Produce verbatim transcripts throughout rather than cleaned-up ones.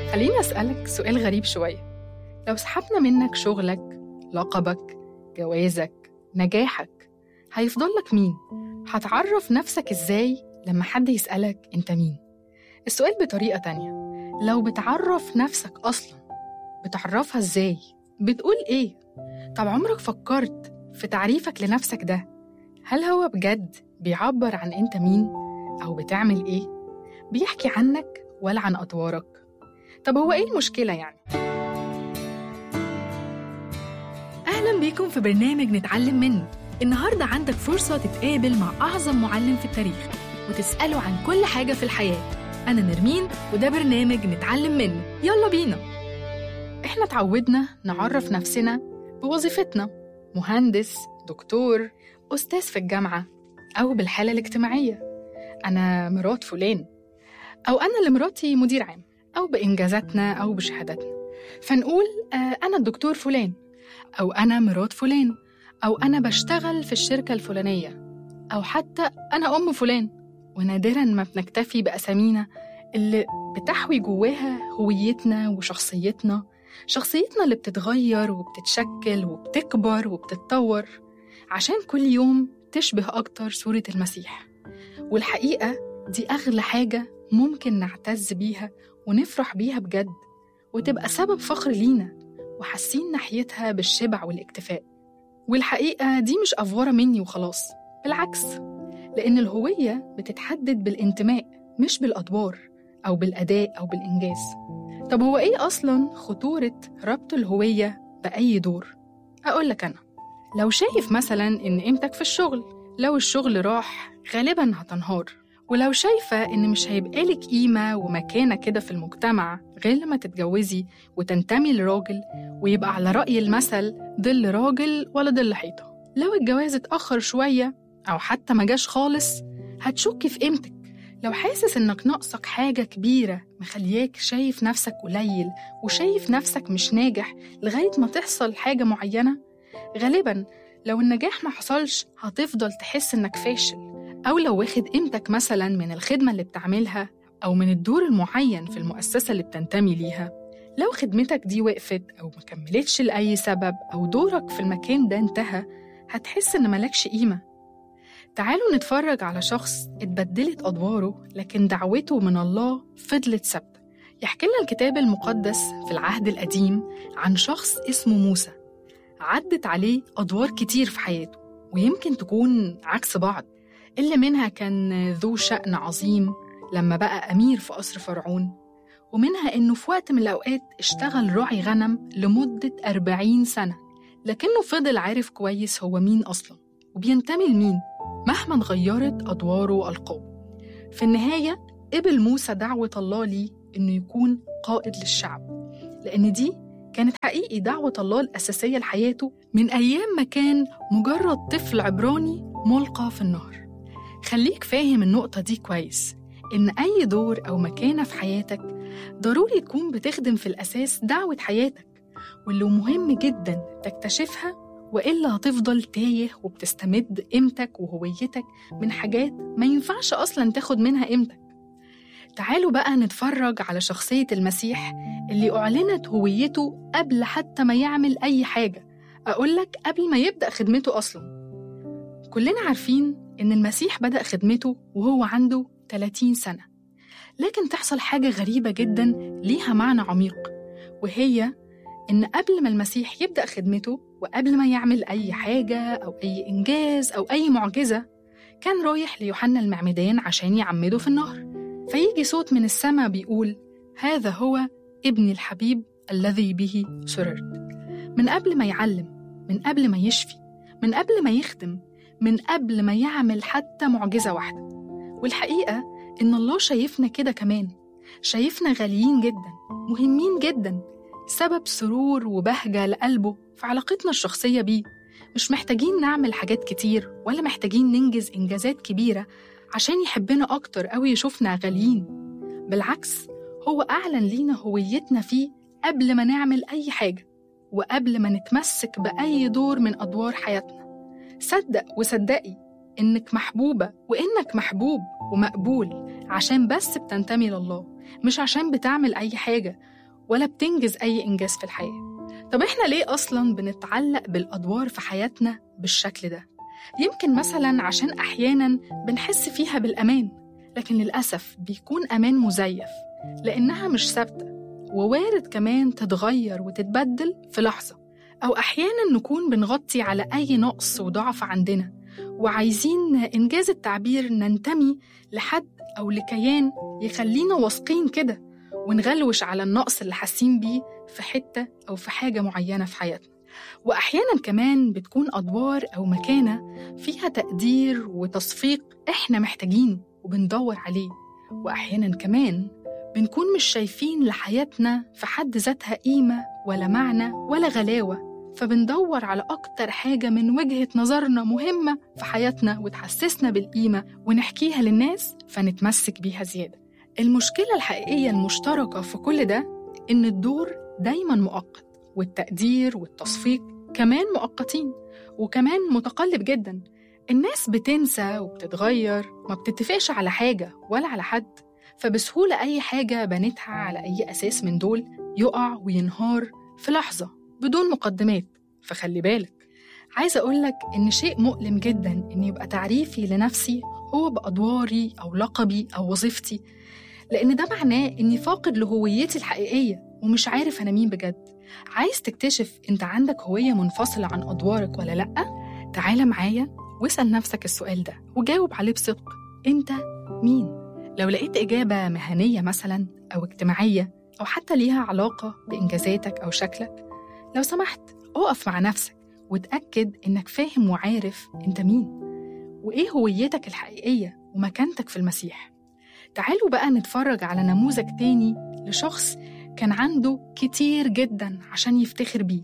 خليني أسألك سؤال غريب شوية. لو سحبنا منك شغلك، لقبك، جوازك، نجاحك، هيفضل لك مين؟ هتعرف نفسك إزاي لما حد يسألك أنت مين؟ السؤال بطريقة تانية، لو بتعرف نفسك أصلاً بتعرفها إزاي؟ بتقول إيه؟ طب عمرك فكرت في تعريفك لنفسك ده؟ هل هو بجد بيعبر عن أنت مين؟ أو بتعمل إيه؟ بيحكي عنك ولا عن أطوارك؟ طب هو إيه المشكلة يعني؟ أهلاً بيكم في برنامج نتعلم منه. النهاردة عندك فرصة تتقابل مع أعظم معلم في التاريخ وتسأله عن كل حاجة في الحياة. أنا نرمين وده برنامج نتعلم منه، يلا بينا. إحنا تعودنا نعرف نفسنا بوظيفتنا، مهندس، دكتور، أستاذ في الجامعة، أو بالحالة الاجتماعية، أنا مرات فلان، أو أنا اللي مراتي مدير عام، أو بإنجازاتنا أو بشهاداتنا. فنقول آه أنا الدكتور فلان، أو أنا مرات فلان، أو أنا بشتغل في الشركة الفلانية، أو حتى أنا أم فلان. ونادراً ما بنكتفي بأسامينا اللي بتحوي جواها هويتنا وشخصيتنا، شخصيتنا اللي بتتغير وبتتشكل وبتكبر وبتتطور عشان كل يوم تشبه أكتر صورة المسيح. والحقيقة دي أغلى حاجة ممكن نعتز بيها ونفرح بيها بجد، وتبقى سبب فخر لينا وحاسين ناحيتها بالشبع والاكتفاء. والحقيقة دي مش أفورة مني وخلاص، بالعكس، لأن الهوية بتتحدد بالانتماء مش بالأدوار أو بالأداء أو بالإنجاز. طب هو إيه أصلاً خطورة ربط الهوية بأي دور؟ أقول لك أنا، لو شايف مثلاً إن قيمتك في الشغل، لو الشغل راح غالباً هتنهار. ولو شايفة إن مش هيبقى لك قيمة ومكانة كده في المجتمع غير لما تتجوزي وتنتمي لراجل ويبقى على رأي المثل ظل راجل ولا ظل حيطة، لو الجواز اتأخر شوية أو حتى ما جاش خالص هتشكي في قيمتك. لو حاسس إنك ناقصك حاجة كبيرة مخلياك شايف نفسك قليل وشايف نفسك مش ناجح لغاية ما تحصل حاجة معينة، غالباً لو النجاح ما حصلش هتفضل تحس إنك فاشل. أو لو واخد قيمتك مثلاً من الخدمة اللي بتعملها أو من الدور المعين في المؤسسة اللي بتنتمي ليها، لو خدمتك دي وقفت أو ما كملتش لأي سبب أو دورك في المكان ده انتهى، هتحس إن ملكش قيمة. تعالوا نتفرج على شخص اتبدلت أدواره لكن دعوته من الله فضلت ثابتة. يحكي لنا الكتاب المقدس في العهد القديم عن شخص اسمه موسى، عدت عليه أدوار كتير في حياته ويمكن تكون عكس بعض. اللي منها كان ذو شأن عظيم لما بقى أمير في قصر فرعون، ومنها إنه في وقت من الأوقات اشتغل راعي غنم لمدة أربعين سنة، لكنه فضل عارف كويس هو مين أصلاً وبينتمي لمين مهما اتغيرت أدواره وألقابه. في النهاية قبل موسى دعوة الله ليه إنه يكون قائد للشعب، لأن دي كانت حقيقي دعوة الله الأساسية لحياته من أيام ما كان مجرد طفل عبراني ملقى في النهر. خليك فاهم النقطة دي كويس، إن أي دور أو مكانة في حياتك ضروري تكون بتخدم في الأساس دعوة حياتك، واللي مهم جداً تكتشفها، وإلا هتفضل تايه وبتستمد قيمتك وهويتك من حاجات ما ينفعش أصلاً تاخد منها قيمتك. تعالوا بقى نتفرج على شخصية المسيح اللي أعلنت هويته قبل حتى ما يعمل أي حاجة، أقولك قبل ما يبدأ خدمته أصلاً. كلنا عارفين إن المسيح بدأ خدمته وهو عنده ثلاثين سنة، لكن تحصل حاجة غريبة جداً ليها معنى عميق، وهي إن قبل ما المسيح يبدأ خدمته وقبل ما يعمل أي حاجة أو أي إنجاز أو أي معجزة، كان رايح ليوحنا المعمدان عشان يعمده في النهر. فيجي صوت من السماء بيقول: هذا هو ابني الحبيب الذي به سررت. من قبل ما يعلم، من قبل ما يشفي، من قبل ما يخدم، من قبل ما يعمل حتى معجزة واحدة. والحقيقة إن الله شايفنا كده كمان، شايفنا غاليين جدا، مهمين جدا، سبب سرور وبهجة لقلبه في علاقتنا الشخصية بيه. مش محتاجين نعمل حاجات كتير ولا محتاجين ننجز إنجازات كبيرة عشان يحبنا أكتر أو يشوفنا غاليين. بالعكس، هو أعلن لينا هويتنا فيه قبل ما نعمل أي حاجة وقبل ما نتمسك بأي دور من أدوار حياتنا. صدق وصدقي إنك محبوبة وإنك محبوب ومقبول عشان بس بتنتمي لله، مش عشان بتعمل أي حاجة ولا بتنجز أي إنجاز في الحياة. طب إحنا ليه أصلاً بنتعلق بالأدوار في حياتنا بالشكل ده؟ يمكن مثلاً عشان أحياناً بنحس فيها بالأمان، لكن للأسف بيكون أمان مزيف لأنها مش ثابتة، ووارد كمان تتغير وتتبدل في لحظة. أو أحياناً نكون بنغطي على أي نقص وضعف عندنا، وعايزين إنجاز التعبير ننتمي لحد أو لكيان يخلينا واثقين كده، ونغلوش على النقص اللي حاسين بيه في حتة أو في حاجة معينة في حياتنا. وأحياناً كمان بتكون أدوار أو مكانة فيها تقدير وتصفيق إحنا محتاجينه وبندور عليه. وأحياناً كمان بنكون مش شايفين لحياتنا في حد ذاتها قيمة ولا معنى ولا غلاوة، فبندور على أكتر حاجة من وجهة نظرنا مهمة في حياتنا وتحسسنا بالقيمة ونحكيها للناس فنتمسك بيها زيادة. المشكلة الحقيقية المشتركة في كل ده إن الدور دايماً مؤقت، والتقدير والتصفيق كمان مؤقتين وكمان متقلب جداً. الناس بتنسى وبتتغير، ما بتتفقش على حاجة ولا على حد، فبسهولة أي حاجة بنتها على أي أساس من دول يقع وينهار في لحظة بدون مقدمات. فخلي بالك، عايزة أقولك إن شيء مؤلم جداً إن يبقى تعريفي لنفسي هو بأدواري أو لقبي أو وظيفتي، لأن ده معناه إني فاقد لهويتي الحقيقية ومش عارف أنا مين بجد. عايز تكتشف أنت عندك هوية منفصلة عن أدوارك ولا لأ؟ تعال معايا واسأل نفسك السؤال ده وجاوب عليه بصدق. أنت مين؟ لو لقيت إجابة مهنية مثلاً أو اجتماعية أو حتى ليها علاقة بإنجازاتك أو شكلك، لو سمحت أقف مع نفسك وتأكد إنك فاهم وعارف أنت مين وإيه هويتك الحقيقية ومكانتك في المسيح. تعالوا بقى نتفرج على نموذج تاني لشخص كان عنده كتير جداً عشان يفتخر بيه،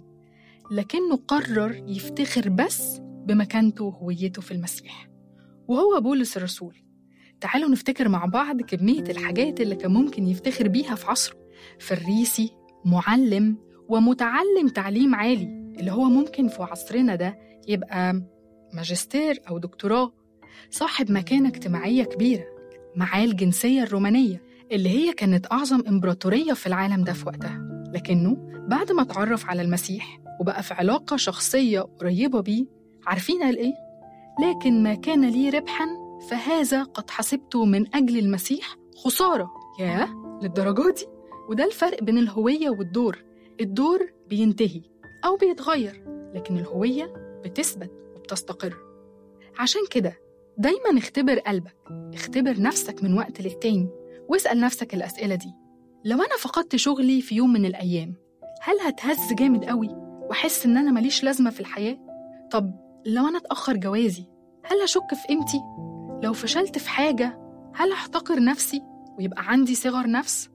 لكنه قرر يفتخر بس بمكانته وهويته في المسيح، وهو بولس الرسول. تعالوا نفتكر مع بعض كمية الحاجات اللي كان ممكن يفتخر بيها في عصره. فريسي، معلم، ومتعلم تعليم عالي، اللي هو ممكن في عصرنا ده يبقى ماجستير أو دكتوراه. صاحب مكانة اجتماعية كبيرة، معاه الجنسية الرومانية اللي هي كانت أعظم إمبراطورية في العالم ده في وقتها. لكنه بعد ما اتعرف على المسيح وبقى في علاقة شخصية قريبة بيه، عارفين قال إيه؟ لكن ما كان لي ربحاً فهذا قد حسبته من أجل المسيح خسارة. ياه، للدرجة دي؟ وده الفرق بين الهوية والدور. الدور بينتهي أو بيتغير، لكن الهوية بتثبت وبتستقر. عشان كده دايماً اختبر قلبك، اختبر نفسك من وقت للتاني، واسأل نفسك الأسئلة دي. لو أنا فقدت شغلي في يوم من الأيام، هل هتهز جامد قوي وأحس إن أنا ماليش لازمة في الحياة؟ طب لو أنا اتأخر جوازي، هل هشك في قيمتي؟ لو فشلت في حاجة، هل هحتقر نفسي ويبقى عندي صغر نفس؟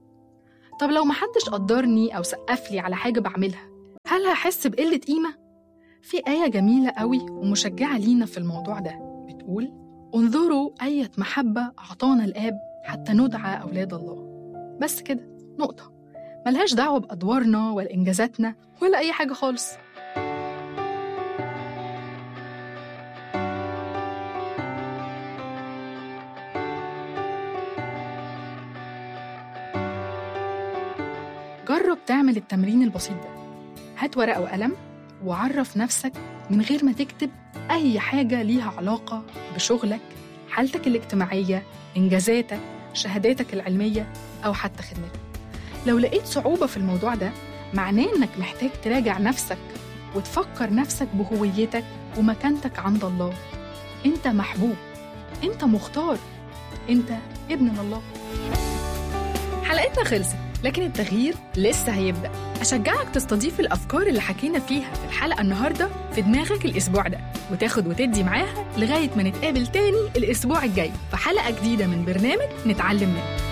طب لو محدش قدرني أو سقفلي على حاجة بعملها، هل هحس بقلة قيمة؟ في آية جميلة قوي ومشجعة لينا في الموضوع ده بتقول: انظروا أية محبة أعطانا الآب حتى ندعى أولاد الله. بس كده، نقطة، ملهاش دعوة بأدوارنا ولا إنجازاتنا ولا أي حاجة خالص. جرب تعمل التمرين البسيط ده. هات ورقة وقلم وعرف نفسك من غير ما تكتب أي حاجة ليها علاقة بشغلك، حالتك الاجتماعية، إنجازاتك، شهاداتك العلمية، أو حتى خدمتك. لو لقيت صعوبة في الموضوع ده، معناه إنك محتاج تراجع نفسك وتفكر نفسك بهويتك ومكانتك عند الله. أنت محبوب، أنت مختار، أنت ابن الله. حلقتنا خلصت، لكن التغيير لسه هيبدأ. أشجعك تستضيف الأفكار اللي حكينا فيها في الحلقة النهاردة في دماغك الأسبوع ده، وتاخد وتدي معاها لغاية ما نتقابل تاني الأسبوع الجاي في حلقة جديدة من برنامج نتعلم منه.